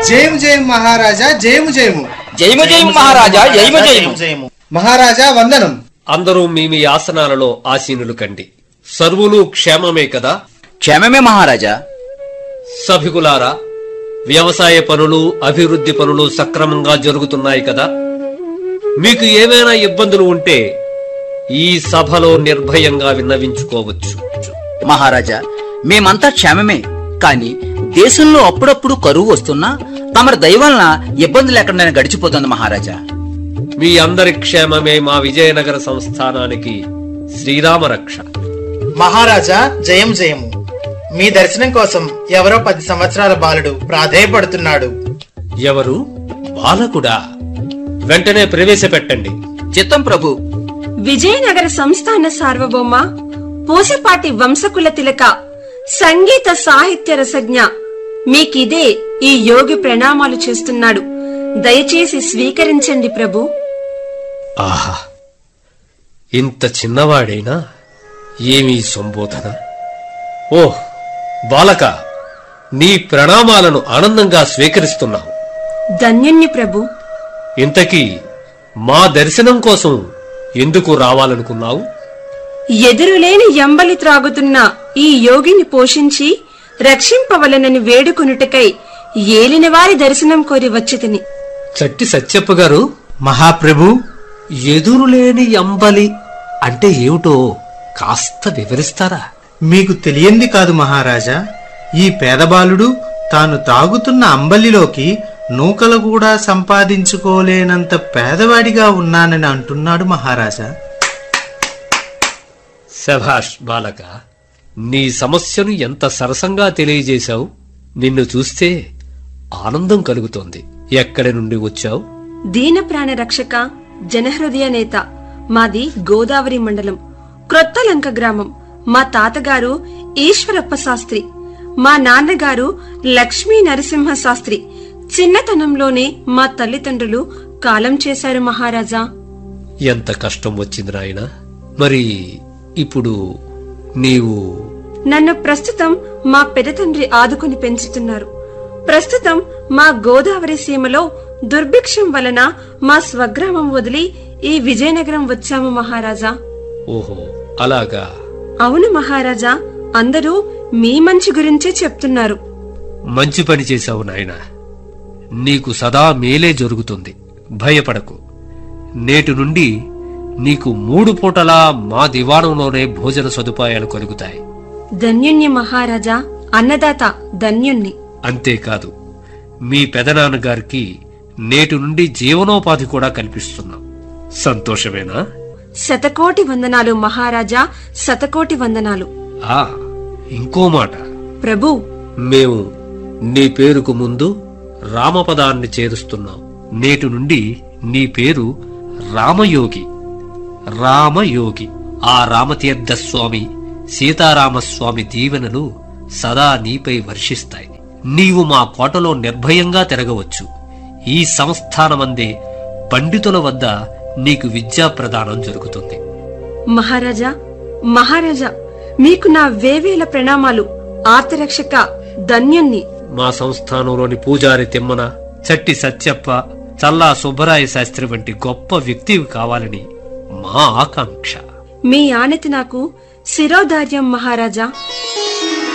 జయము జయము మహారాజా, జయము జయము. జయము జయము మహారాజా, జయము జయము. మహారాజా వందనం. అందరూ మీ ఆసనాలలో ఆసీనులు కండి. సర్వులు క్షేమమే కదా? క్షేమమే మహారాజా. సభికులారా, వ్యవసాయ పనులు, అభివృద్ధి పనులు సక్రమంగా జరుగుతున్నాయి కదా? మీకు ఏమైనా ఇబ్బందులు ఉంటే ఈ సభలో నిర్భయంగా విన్నవించుకోవచ్చు. మహారాజా, మేమంతా క్షేమమే. కాని దేశంలో అప్పుడప్పుడు కరువు వస్తున్నా తమరి దయ వలన ఇబ్బంది లేకుండా గడిచిపోతుంది మహారాజా. మీ అందరి క్షేమమే మా విజయనగర సంస్థానానికి శ్రీరామరక్ష. మహారాజా, జయం జయము. మీ దర్శనం కోసం ఎవరో 10 సంవత్సరాల బాలుడు ప్రాధేయపడుతున్నాడు. ఎవరు? బాలకుడా? వెంటనే ప్రవేశపెట్టండి. చిత్తం ప్రభు. విజయనగర సంస్థాన సార్వభౌమ, పూసపాటి వంశకుల తిలక, సంగీత సాహిత్య రసజ్ఞ, మీకిదే ఈ యోగి ప్రణామాలు చేస్తున్నాడు. దయచేసి స్వీకరించండి ప్రభు. ఆహా, ఇంత చిన్నవాడైనా ఏమీ సంబోధన! ఓహ్ బాలక, నీ ప్రణామాలను ఆనందంగా స్వీకరిస్తున్నావు. ధన్యుణ్ణి ప్రభు. ఇంతకీ మా దర్శనం కోసం ఎందుకు రావాలనుకున్నావు? ఎదురులేని ఎంబలి త్రాగుతున్న ఈ యోగిని పోషించి రక్షింపవలనని వేడుకొనుటకై ఏలినవారి దర్శనం కోరి వచ్చితిని. చట్టి సత్యప్ప గారు. మహాప్రభు, ఎదురులేని ఎంబలి అంటే ఏమిటో కాస్త వివరిస్తారా? మీకు తెలియంది కాదు మహారాజా. ఈ పేదబాలుడు తాను తాగుతున్న అంబలిలోకి నూకలు కూడా సంపాదించుకోలేనంత పేదవాడిగా ఉన్నానని అంటున్నాడు మహారాజా. శభాష్ బాలక, నీ సమస్యను ఎంత సరసంగా తెలియజేశావు. నిన్ను చూస్తే ఆనందం కలుగుతోంది. ఎక్కడి నుండి వచ్చావు? దీన ప్రాణ రక్షక, జనహృదయ నేత. మాది గోదావరి మండలం, క్రొత్తలంక గ్రామం. మా తాతగారు ఈశ్వరప్ప శాస్త్రి, మా నాన్నగారు లక్ష్మీ నరసింహ శాస్త్రి. చిన్నతనంలోనే మా తల్లిదండ్రులు కాలం చేశారు మహారాజా. ఎంత కష్టం వచ్చింది నాయనా. మరి ఇప్పుడు నీవు? నన్ను ప్రస్తుతం మా పెదతండ్రి ఆదుకుని పెంచుతున్నారు. ప్రస్తుతం మా గోదావరి సీమలో దుర్భిక్షం వలన మా స్వగ్రామం వదిలి ఈ విజయనగరం వచ్చాము మహారాజా. ఓహో, అలాగా? అవును మహారాజా. అందరూ మీ మంచి గురించే చెప్తున్నారు. మంచి పని చేశావు నాయనా. నీకు సదా మేలే జరుగుతుంది. భయపడకు. నేటి నుండి నీకు 3 పూటలా మా దివాణంలోనే భోజన సదుపాయాలు కలుగుతాయి. ధన్యుణ్ణి మహారాజా. అన్నదాత ధన్యుణ్ణి. అంతేకాదు, మీ పెదనాన్నగారికి నేటి నుండి జీవనోపాధి కూడా కల్పిస్తున్నాం. సంతోషమేనా? శతకోటి వందనాలు మహారాజా, శతకోటి వందనాలు. ఇంకో మాట ప్రభు. మేము నీ పేరుకు ముందు రామపదాన్ని చేరుస్తున్నాం. నేటి నుండి నీ పేరు రామయోగి. రామయోగి. ఆ రామతీర్థస్వామి, సీతారామస్వామి దీవెనలు సదా నీపై వర్షిస్తాయి. నీవు మా కోటలో నిర్భయంగా తిరగవచ్చు. ఈ సంస్థానమందే పండితుల వద్ద నీకు విద్యా ప్రదానం జరుగుతుంది. మహారాజా, మహారాజా, మీకు నా వేవేల ప్రణామాలు. ఆర్తరక్షక, ధన్యుణ్ణి. మా సంస్థానంలోని పూజారి తిమ్మన, చట్టి సత్యప్ప, చల్లా సుబ్బరాయ శాస్త్రి వంటి గొప్ప వ్యక్తివి కావాలని మా ఆకాంక్ష. మీ ఆనతి నాకు శిరోధార్యం మహారాజా.